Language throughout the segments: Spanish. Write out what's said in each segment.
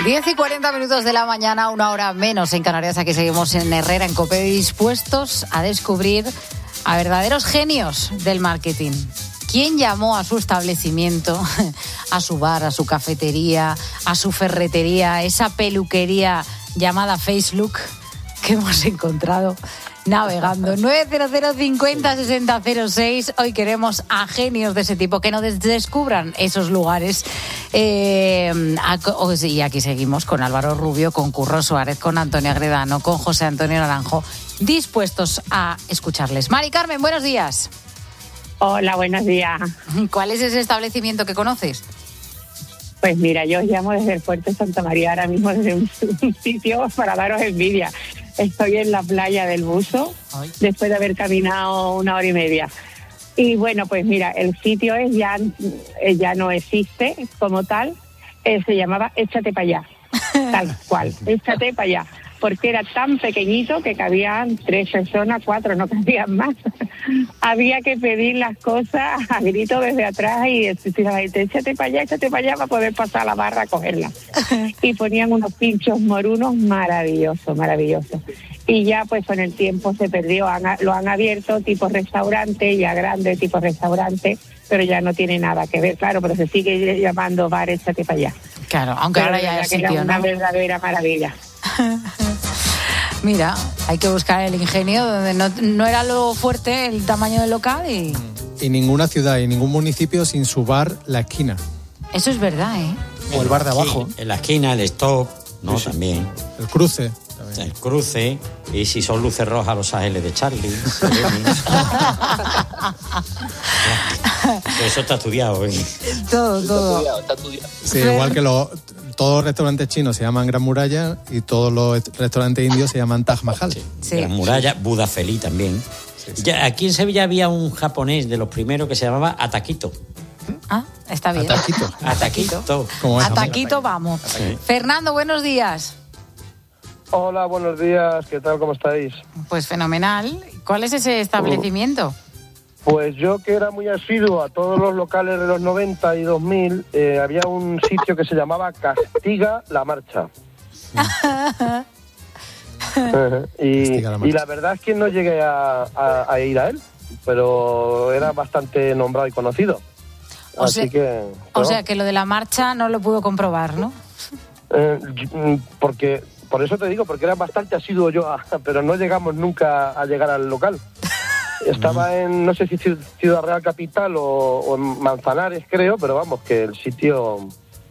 10:40 de la mañana, 1 hora menos en Canarias. Aquí seguimos en Herrera, en COPE, dispuestos a descubrir a verdaderos genios del marketing. ¿Quién llamó a su establecimiento, a su bar, a su cafetería, a su ferretería, esa peluquería llamada Facelook que hemos encontrado navegando? 900 50 60 06. Hoy queremos a genios de ese tipo que nos descubran esos lugares. Y aquí seguimos con Álvaro Rubio, con Curro Suárez, con Antonio Agredano, con José Antonio Naranjo, dispuestos a escucharles. Mari Carmen, buenos días. Hola, buenos días. ¿Cuál es ese establecimiento que conoces? Pues mira, yo os llamo desde el puerto de Santa María, ahora mismo desde un sitio para daros envidia. Estoy en la playa del Buso, después de haber caminado 1 hora y media. Y bueno, pues mira, el sitio ya no existe como tal, se llamaba Échate para allá, tal cual, Échate para allá, porque era tan pequeñito que cabían 3 personas, 4, no cabían más. Había que pedir las cosas a grito desde atrás y decir a la gente, échate para allá para poder pasar a la barra a cogerla. Y ponían unos pinchos morunos maravillosos. Y ya pues con el tiempo se perdió, lo han abierto tipo restaurante, ya grande tipo restaurante, pero ya no tiene nada que ver, claro, pero se sigue llamando bar Échate para allá. Claro, aunque pero ahora ya es sitio, era una ¿no? verdadera maravilla. Mira, hay que buscar el ingenio donde no era lo fuerte el tamaño del local y ninguna ciudad y ningún municipio sin su bar La Esquina. Eso es verdad, ¿eh? O el bar de abajo. En la esquina, el stop, ¿no? Sí. También. El cruce. El cruce, y si son luces rojas, Los Ángeles de Charlie. Eso está estudiado, ¿eh? Todo. Está estudiado. Sí, igual que todos los restaurantes chinos se llaman Gran Muralla y todos los restaurantes indios se llaman Taj Mahal. Sí. Gran Muralla, Buda Feli también. Sí. Ya, aquí en Sevilla había un japonés de los primeros que se llamaba Ataquito. Ah, está bien. Ataquito. Ataquito, vamos. Sí. Fernando, buenos días. Hola, buenos días, ¿qué tal? ¿Cómo estáis? Pues fenomenal. ¿Cuál es ese establecimiento? Pues yo, que era muy asiduo a todos los locales de los 90 y 2000, había un sitio que se llamaba Castiga la Marcha. y la verdad es que no llegué a ir a él, pero era bastante nombrado y conocido. O sea que lo de la marcha no lo pudo comprobar, ¿no? Por eso te digo, porque era bastante asiduo yo, pero no llegamos nunca a llegar al local. Estaba en, no sé si Ciudad Real Capital o en Manzanares, creo, pero vamos, que el sitio,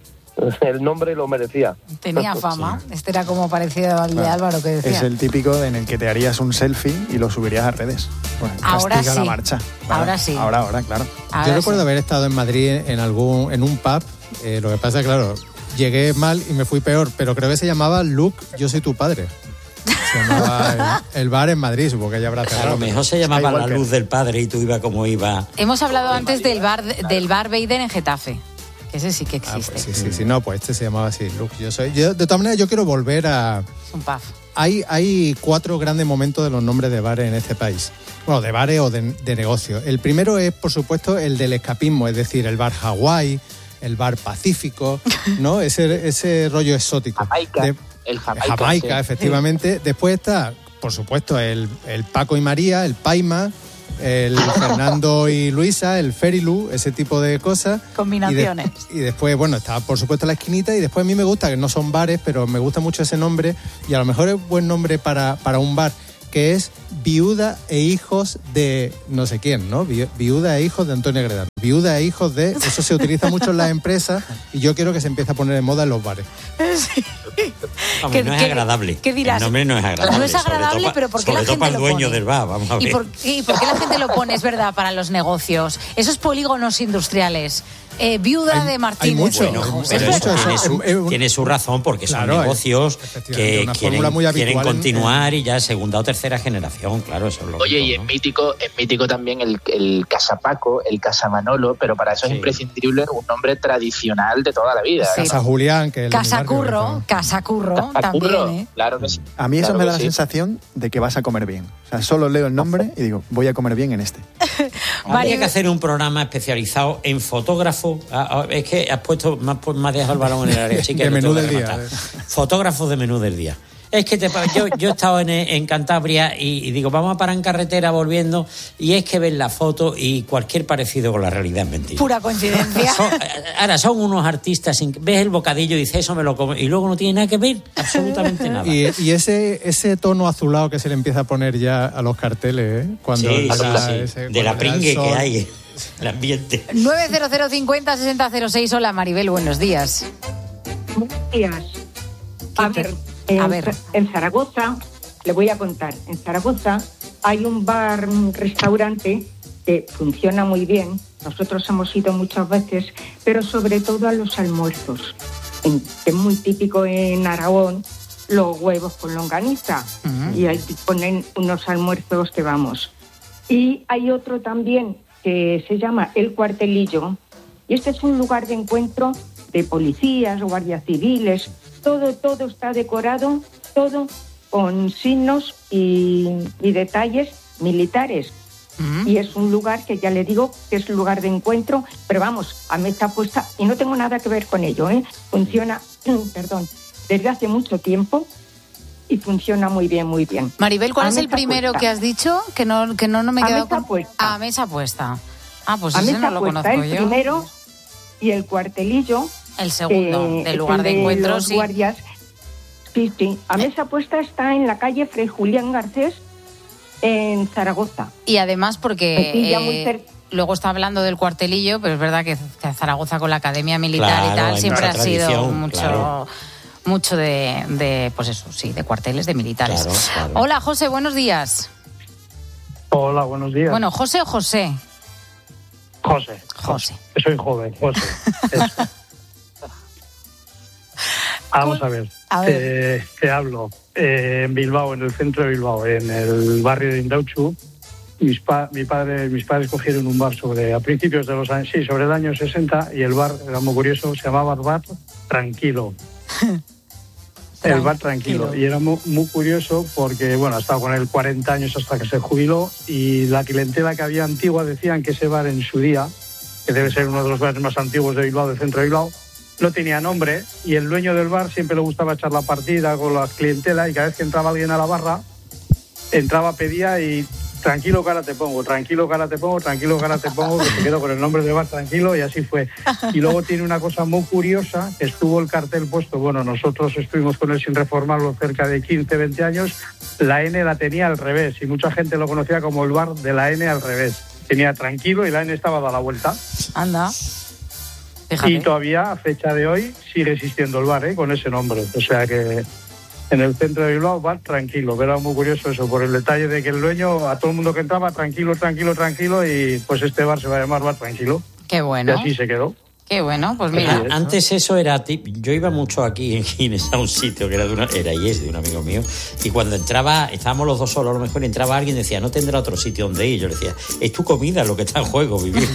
el nombre lo merecía. Tenía fama. Sí. Este era como parecido al de Álvaro que decía. Es el típico en el que te harías un selfie y lo subirías a redes. Bueno, ahora Castiga sí. la Marcha. Bueno, ahora sí. Ahora, claro. Yo recuerdo haber estado en Madrid en un pub. Lo que pasa es que, claro, llegué mal y me fui peor, pero creo que se llamaba Luke, yo soy tu padre. Se llamaba el bar en Madrid, supongo que ya habrá cerrado. A lo mejor se llamaba La Luz del Padre y tú ibas como iba. Hemos hablado antes del bar Bader en Getafe, que ese sí que existe. Pues sí. No, pues este se llamaba así, Luke, yo de todas maneras, yo quiero volver a... Es un pub. Hay 4 grandes momentos de los nombres de bares en este país. Bueno, de bares o de negocios. El primero es, por supuesto, el del escapismo, es decir, el bar Hawái, el bar Pacífico, ¿no? Ese rollo exótico. El Jamaica. Jamaica, sí. Efectivamente. Después está, por supuesto, el Paco y María, el Paima, el Fernando y Luisa, el Ferilu, ese tipo de cosas. Combinaciones. Y después, bueno, está por supuesto la esquinita, y después a mí me gusta, que no son bares, pero me gusta mucho ese nombre, y a lo mejor es buen nombre para un bar, que es Viuda e Hijos de no sé quién, ¿no? Viuda e Hijos de Antonio Agredano. Viuda e Hijos de... Eso se utiliza mucho en las empresas y yo quiero que se empiece a poner de moda en los bares. Sí. Hombre, no es agradable. ¿Qué dirás? El nombre no es agradable. No es agradable, pero ¿por qué la gente lo pone? Sobre todo para el dueño del bar, vamos a ver. ¿Y por qué la gente lo pone, es verdad, para los negocios? Esos polígonos industriales. Viuda de Martínez. Hay mucho, pero tiene su razón, porque son negocios que quieren continuar y ya segunda o tercera generación, claro, eso es lo Oye, y es mítico también el Casa Paco, el Casa Manolo, pero para eso es imprescindible un nombre tradicional de toda la vida. Sí. Casa Julián, que Casa Curro también, ¿eh? Claro que sí. A mí eso me da la sensación de que vas a comer bien. O sea, solo leo el nombre y digo, voy a comer bien en este. Habría que hacer un programa especializado en fotógrafo. Es que me has dejado el balón en el área chica. De menú del día. Fotógrafos de menú del día. Es que yo he estado en Cantabria y digo, vamos a parar en carretera volviendo, y es que ves la foto y cualquier parecido con la realidad es mentira. Pura coincidencia. Son unos artistas, ves el bocadillo y dices, eso me lo como, y luego no tiene nada que ver, absolutamente nada. Y ese tono azulado que se le empieza a poner ya a los carteles, cuando de la pringue que hay, el ambiente. 900506006. Hola, Maribel, buenos días. Buenos días. A ver, en Zaragoza, le voy a contar, en Zaragoza hay un bar, un restaurante que funciona muy bien. Nosotros hemos ido muchas veces, pero sobre todo a los almuerzos. Es muy típico en Aragón los huevos con longaniza. Uh-huh. Y ahí ponen unos almuerzos que vamos. Y hay otro también que se llama El Cuartelillo. Y este es un lugar de encuentro de policías, guardias civiles. Todo está decorado, todo con signos y detalles militares. Uh-huh. Y es un lugar que ya le digo que es un lugar de encuentro, pero vamos, a mesa puesta, y no tengo nada que ver con ello, ¿eh? Funciona, desde hace mucho tiempo y funciona muy bien, muy bien. Maribel, ¿cuál es el primero que has dicho? Que no me he quedado con... A mesa puesta. Pues a ese mesa no lo puesta, conozco el yo. Primero, y El Cuartelillo. El segundo, del lugar de encuentro, los guardias. Sí. A mesa puesta está en la calle Fray Julián Garcés, en Zaragoza. Y además porque luego está hablando del Cuartelillo, pero es verdad que Zaragoza con la Academia Militar y tal siempre ha sido mucho de pues eso, sí, de cuarteles, de militares. Claro. Hola, José, buenos días. Hola, buenos días. Bueno, ¿José o José? José. Soy joven, José. Vamos a ver. Te hablo. En Bilbao, en el centro de Bilbao, en el barrio de Indautxu, mis padres cogieron un bar a principios de los años, sobre el año 60, y el bar era muy curioso, se llamaba Bar Tranquilo. El Bar Tranquilo. Y era muy curioso porque, ha estado con él 40 años hasta que se jubiló, y la clientela que había antigua decían que ese bar en su día, que debe ser uno de los bares más antiguos de Bilbao, del centro de Bilbao, no tenía nombre, y el dueño del bar siempre le gustaba echar la partida con la clientela, y cada vez que entraba alguien a la barra, pedía y tranquilo que ahora te pongo, que se quedó con el nombre del bar Tranquilo, y así fue. Y luego tiene una cosa muy curiosa, que estuvo el cartel puesto, nosotros estuvimos con él sin reformarlo cerca de 15, 20 años, la N la tenía al revés, y mucha gente lo conocía como el bar de la N al revés. Tenía Tranquilo y la N estaba dada la vuelta. Anda. Fíjate. Y todavía, a fecha de hoy, sigue existiendo el bar, con ese nombre. O sea que en el centro de Bilbao, Bar Tranquilo. Era muy curioso eso, por el detalle de que el dueño, a todo el mundo que entraba, tranquilo, y pues este bar se va a llamar Bar Tranquilo. Qué bueno. Y así se quedó. Qué bueno, pues mira. Antes eso era yo iba mucho aquí en Gines a un sitio que era de un amigo mío, y cuando entraba, estábamos los dos solos, a lo mejor entraba alguien y decía, no tendrá otro sitio donde ir. Yo le decía, es tu comida lo que está en juego, vivir.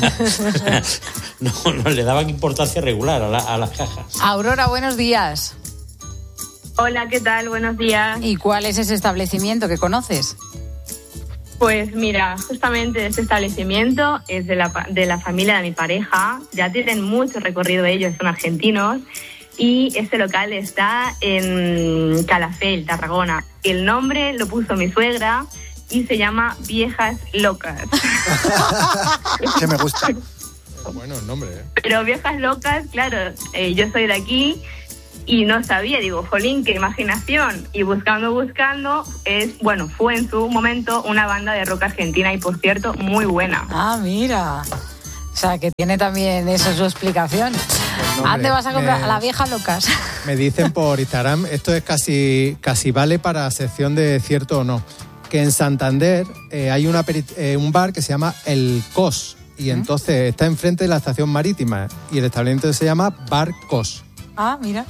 no le daban importancia regular a las cajas. Aurora, buenos días. Hola, ¿qué tal? Buenos días. ¿Y cuál es ese establecimiento que conoces? Pues mira, justamente este establecimiento es de la familia de mi pareja. Ya tienen mucho recorrido ellos, son argentinos. Y este local está en Calafell, Tarragona. El nombre lo puso mi suegra y se llama Viejas Locas. Que me gusta. Bueno, el nombre, Pero Viejas Locas, claro, yo soy de aquí y no sabía, digo, jolín, qué imaginación. Y buscando, fue en su momento una banda de rock argentina y, por cierto, muy buena. Ah, mira. O sea, que tiene también eso su explicación. ¿A dónde vas a comprar? A la Vieja Locas. Me dicen por Instagram, esto es casi vale para sección de cierto o no, que en Santander hay un bar que se llama El Cos, y entonces está enfrente de la estación marítima, y el establecimiento se llama Bar Cos. Ah, mira.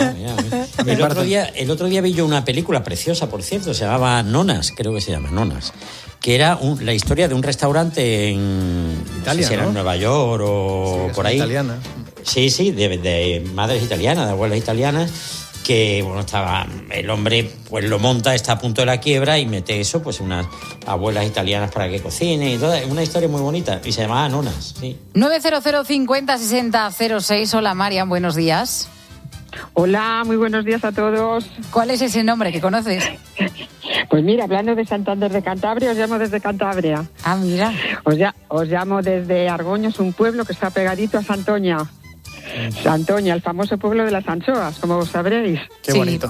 Mira. El otro día vi yo una película preciosa, por cierto, se llamaba Nonas, creo que se llama Nonas, que era la historia de un restaurante en Italia, no sé si era en Nueva York o por ahí. Italiana. Sí, de madres italianas, de abuelas italianas, que bueno, estaba el hombre pues lo monta, está a punto de la quiebra y mete eso, pues unas abuelas italianas para que cocinen y todo. Es una historia muy bonita y se llamaba Nonas, sí. 900 50 60 06. Hola, Marian, buenos días. Hola, muy buenos días a todos. ¿Cuál es ese nombre que conoces? Pues mira, hablando de Santander de Cantabria, os llamo desde Cantabria. Ah, mira. Os llamo desde Argoños, un pueblo que está pegadito a Santoña. Santoña, el famoso pueblo de las anchoas, como vos sabréis. Qué bonito.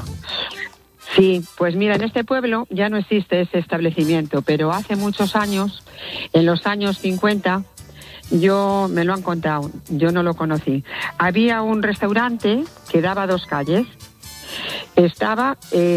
Sí, pues mira, en este pueblo ya no existe ese establecimiento, pero hace muchos años, en los años 50, me lo han contado, yo no lo conocí. Había un restaurante que daba 2 calles. Estaba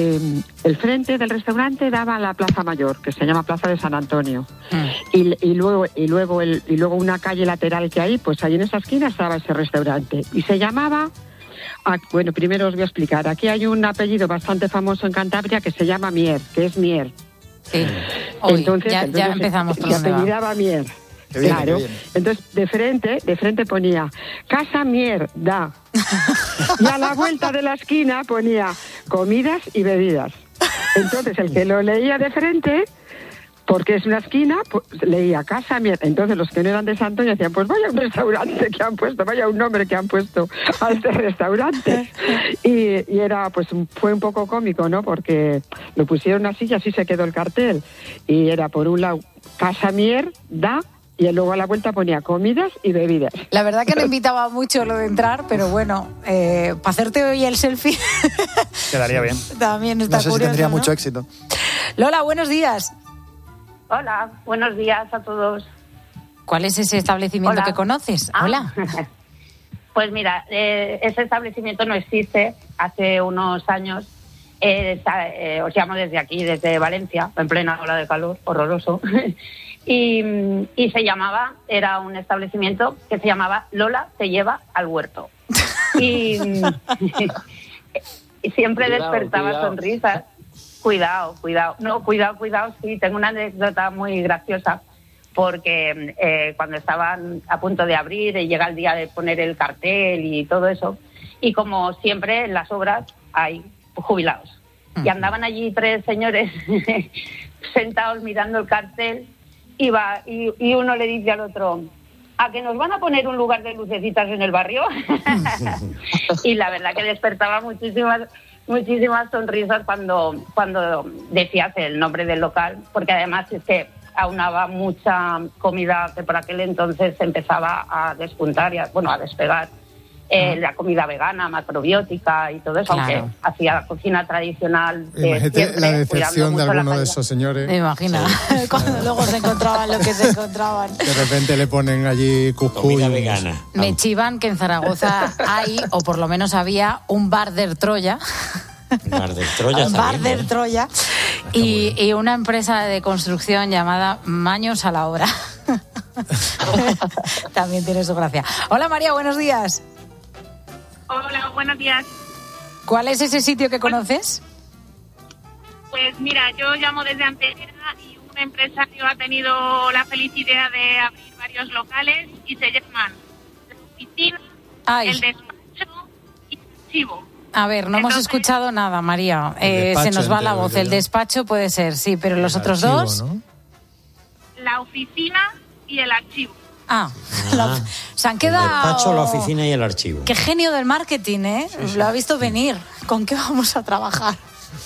el frente del restaurante daba a la Plaza Mayor, que se llama Plaza de San Antonio. Y luego una calle lateral que hay, pues ahí en esa esquina estaba ese restaurante. Y se llamaba, bueno, primero os voy a explicar. Aquí hay un apellido bastante famoso en Cantabria que se llama Mier, que es Mier. Sí. Entonces ya empezamos por donde va. Se apellidaba Mier. Bien, claro, entonces de frente ponía Casa Mierda y a la vuelta de la esquina ponía comidas y bebidas. Entonces el que lo leía de frente, porque es una esquina, pues, leía Casa Mierda. Entonces los que no eran de Santoña decían, pues vaya un restaurante que han puesto, vaya un nombre que han puesto a este restaurante. Y era, pues fue un poco cómico, ¿no? Porque lo pusieron así y así se quedó el cartel. Y era por un lado Casa Mierda, y luego a la vuelta ponía comidas y bebidas. La verdad que no invitaba mucho lo de entrar, pero bueno, para hacerte hoy el selfie... Quedaría bien. También está curioso, No sé si tendría ¿no? mucho éxito. Lola, buenos días. Hola, buenos días a todos. ¿Cuál es ese establecimiento que conoces? Hola. Pues mira, ese establecimiento no existe. Hace unos años, os llamo desde aquí, desde Valencia, en plena ola de calor, horroroso. Y era un establecimiento que se llamaba Lola te lleva al huerto. Y siempre despertaba sonrisas. Cuidado. No, cuidado, sí. Tengo una anécdota muy graciosa porque cuando estaban a punto de abrir y llega el día de poner el cartel y todo eso, y como siempre en las obras hay jubilados. Y andaban allí 3 señores sentados mirando el cartel. Y uno le dice al otro, ¿a que nos van a poner un lugar de lucecitas en el barrio? Y la verdad que despertaba muchísimas sonrisas cuando decías el nombre del local, porque además es que aunaba mucha comida que por aquel entonces empezaba a despuntar y a despegar. La comida vegana, macrobiótica y todo eso, claro. Aunque hacía la cocina tradicional de siempre, la decepción de alguno de esos señores. Me imagino, sí. Cuando luego se encontraban lo que se encontraban. De repente le ponen allí cuscús. Comida vegana. Me chivan que en Zaragoza hay, o por lo menos había, un bar del Troya. Bar del Troya. Bar del Troya. Y una empresa de construcción llamada Maños a la Obra. También tiene su gracia. Hola María, buenos días. Hola, buenos días. ¿Cuál es ese sitio que conoces? Pues mira, yo llamo desde Antequera y un empresario ha tenido la feliz idea de abrir varios locales y se llaman la oficina, el despacho y el archivo. A ver, no hemos escuchado nada, María. Se nos va la voz. El despacho puede ser, sí, pero los otros archivo, dos... ¿no? La oficina y el archivo. Se han quedado... El despacho, la oficina y el archivo. Qué genio del marketing, ¿eh? Sí. Lo ha visto venir. ¿Con qué vamos a trabajar?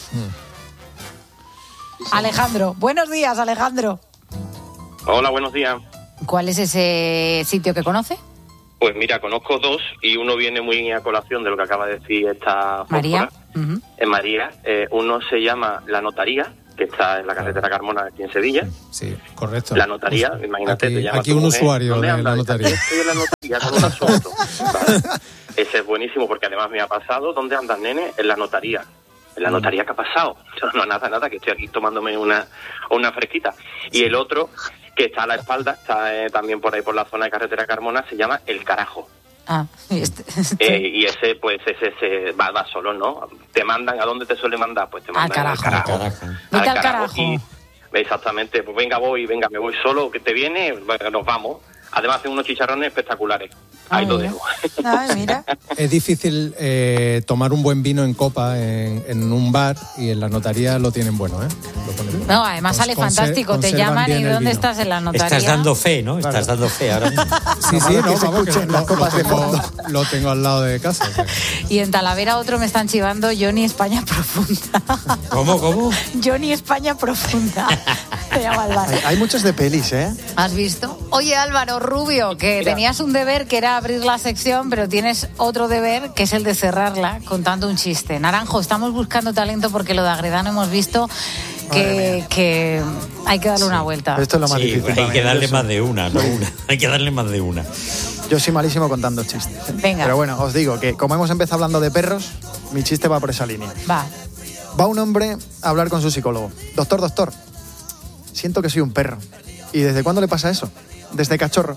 Alejandro. Buenos días, Alejandro. Hola, buenos días. ¿Cuál es ese sitio que conoce? Pues mira, conozco 2 y uno viene muy a colación de lo que acaba de decir esta María. María. Uno se llama La Notaría, que está en la carretera Carmona, aquí en Sevilla. Sí, correcto. La Notaría, imagínate. Aquí un usuario de la Notaría. Estoy en la Notaría con un asunto. ¿Vale? Ese es buenísimo porque además me ha pasado. ¿Dónde andas, nene? En la Notaría. ¿En la Notaría qué ha pasado? No, nada, que estoy aquí tomándome una fresquita. Y el otro, que está a la espalda, está también por ahí por la zona de carretera Carmona, se llama El Carajo. Y ese va solo, ¿no? Te mandan, ¿a dónde te suele mandar? Pues te mandan al carajo. Vete al carajo. Exactamente, pues venga, me voy solo, que te viene, bueno, nos vamos. Además hacen unos chicharrones espectaculares. Ahí lo dejo. Ay, mira. Es difícil tomar un buen vino en copa en un bar, y en la notaría lo tienen bueno, ¿eh? No, además sale fantástico. Te llaman y ¿dónde estás en la notaría? Estás dando fe, ¿no? Claro. Estás dando fe ahora mismo. Sí, no, vamos, que lo tengo al lado de casa. O sea. Y en Talavera otro me están chivando Johnny España Profunda. ¿Cómo? Johnny España Profunda. Se llama el bar. Hay muchos de pelis, ¿eh? ¿Has visto? Oye, Álvaro Rubio, que tenías un deber que era abrir la sección, pero tienes otro deber que es el de cerrarla contando un chiste. Naranjo, estamos buscando talento porque lo de Agredano hemos visto que hay que darle una vuelta. Esto es lo más difícil. Hay que darle más de una, no una. Hay que darle más de una. Yo soy malísimo contando chistes. Venga. Pero bueno, os digo que como hemos empezado hablando de perros, mi chiste va por esa línea. Va un hombre a hablar con su psicólogo. Doctor, siento que soy un perro. ¿Y desde cuándo le pasa eso? Desde cachorro.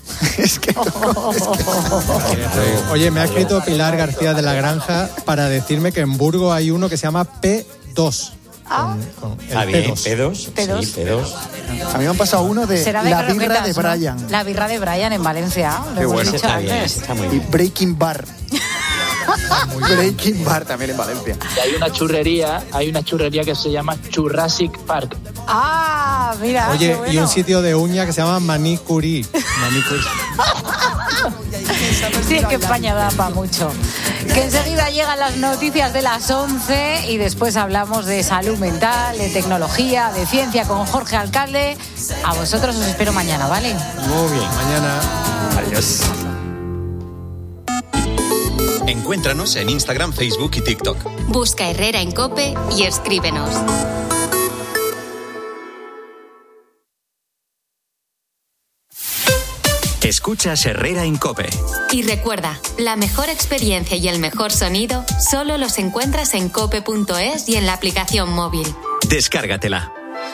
Oye, me ha escrito Pilar García de la Granja para decirme que en Burgos hay uno que se llama P2. Bien, P2. Sí, P2. A mí me han pasado uno de la birra de Brian. ¿No? La birra de Brian en Valencia. Qué bueno. Está bien, está muy bien. Y Breaking Bar. Breaking Bar también en Valencia. Y hay una churrería que se llama Jurassic Park. Ah, mira. Oye, bueno. y un sitio de uña que se llama Manicuri. Sí, es que España da para mucho. Que enseguida llegan las noticias de las 11 y después hablamos de salud mental, de tecnología, de ciencia con Jorge Alcalde. A vosotros os espero mañana, ¿vale? Muy bien, mañana. Adiós. Encuéntranos en Instagram, Facebook y TikTok. Busca Herrera en COPE y escríbenos. Escuchas Herrera en COPE. Y recuerda, la mejor experiencia y el mejor sonido solo los encuentras en cope.es y en la aplicación móvil. Descárgatela.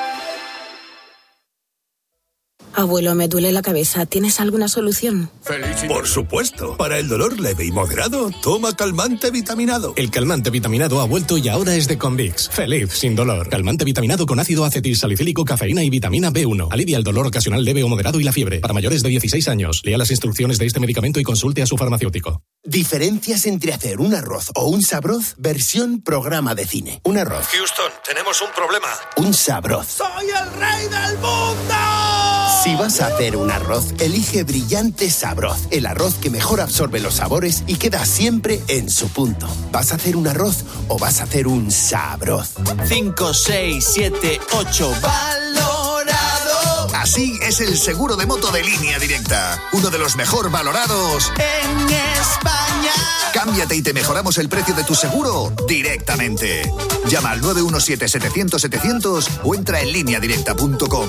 Abuelo, me duele la cabeza. ¿Tienes alguna solución? Por supuesto. Para el dolor leve y moderado, toma calmante vitaminado. El calmante vitaminado ha vuelto y ahora es de Convix. Feliz, sin dolor. Calmante vitaminado con ácido acetilsalicílico, cafeína y vitamina B1. Alivia el dolor ocasional leve o moderado y la fiebre. Para mayores de 16 años. Lea las instrucciones de este medicamento y consulte a su farmacéutico. Diferencias entre hacer un arroz o un sabroz, versión programa de cine. Un arroz. Houston, tenemos un problema. Un sabroz. ¡Soy el rey del mundo! Si vas a hacer un arroz, elige Brillante Sabroz, el arroz que mejor absorbe los sabores y queda siempre en su punto. ¿Vas a hacer un arroz o vas a hacer un sabroz? 5, 6, 7, 8, valorado. Así es el seguro de moto de Línea Directa, uno de los mejor valorados en España. Cámbiate y te mejoramos el precio de tu seguro directamente. Llama al 917-700-700 o entra en lineadirecta.com.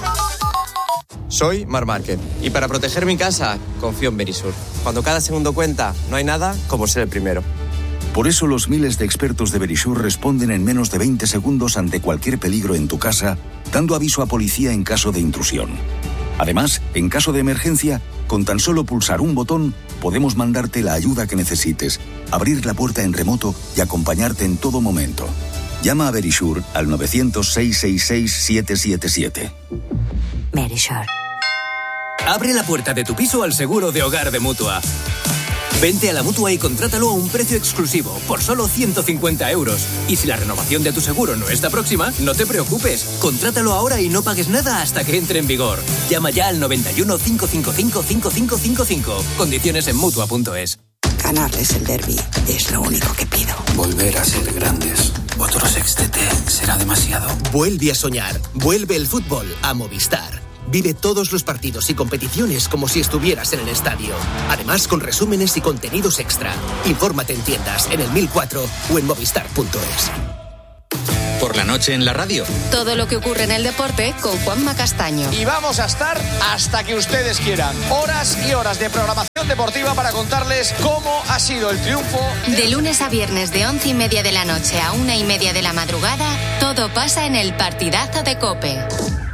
Soy Marc Márquez y para proteger mi casa confío en Verisur. Cuando cada segundo cuenta, no hay nada como ser el primero. Por eso los miles de expertos de Verisur responden en menos de 20 segundos ante cualquier peligro en tu casa, dando aviso a policía en caso de intrusión. Además, en caso de emergencia, con tan solo pulsar un botón, podemos mandarte la ayuda que necesites, abrir la puerta en remoto y acompañarte en todo momento. Llama a Verisur al 900-666-777. Verisur. Abre la puerta de tu piso al seguro de hogar de Mutua. Vente a la Mutua y contrátalo a un precio exclusivo, por solo 150 €. Y si la renovación de tu seguro no está próxima, no te preocupes. Contrátalo ahora y no pagues nada hasta que entre en vigor. Llama ya al 91 555 5555. Condiciones en Mutua.es. Ganarles el derbi es lo único que pido. Volver a ser grandes. Otro sextete será demasiado. Vuelve a soñar. Vuelve el fútbol a Movistar. Vive todos los partidos y competiciones como si estuvieras en el estadio. Además, con resúmenes y contenidos extra. Infórmate en tiendas, en el 1004 o en movistar.es. Por la noche en la radio. Todo lo que ocurre en el deporte con Juanma Castaño. Y vamos a estar hasta que ustedes quieran. Horas y horas de programación deportiva para contarles cómo ha sido el triunfo. De lunes a viernes de 11:30 de la noche a 1:30 de la madrugada, todo pasa en el partidazo de COPE.